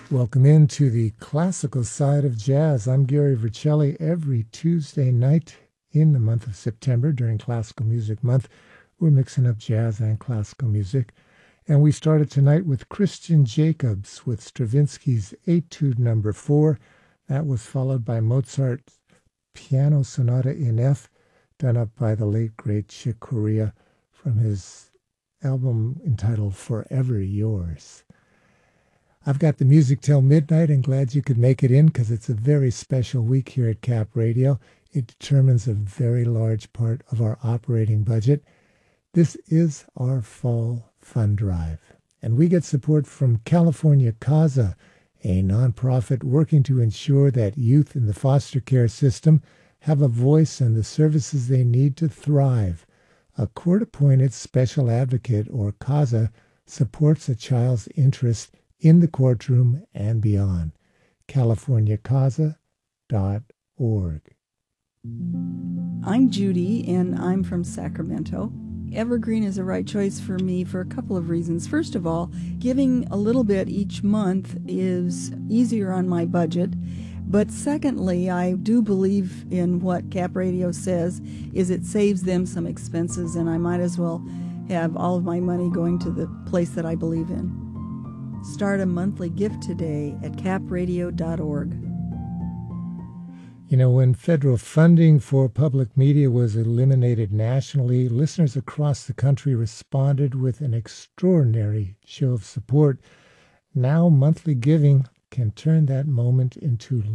Welcome into the classical side of jazz. I'm Gary Vercelli. Every Tuesday night in the month of September during Classical Music Month, we're mixing up jazz and classical music. And we started tonight with Christian Jacobs with Stravinsky's Etude Number 4. That was followed by Mozart's Piano Sonata in F, done up by the late, great Chick Corea from his album entitled Forever Yours. I've got the music till midnight and glad you could make it in because it's a very special week here at Cap Radio. It determines a very large part of our operating budget. This is our fall fund drive, and we get support from California CASA, a nonprofit working to ensure that youth in the foster care system have a voice and the services they need to thrive. A court-appointed special advocate, or CASA, supports a child's interest in the courtroom and beyond. CaliforniaCasa.org. I'm Judy, and I'm from Sacramento. Evergreen is the right choice for me for a couple of reasons. First of all, giving a little bit each month is easier on my budget. But secondly, I do believe in what Cap Radio says, is it saves them some expenses, and I might as well have all of my money going to the place that I believe in. Start a monthly gift today at capradio.org. You know, when federal funding for public media was eliminated nationally, listeners across the country responded with an extraordinary show of support. Now monthly giving can turn that moment into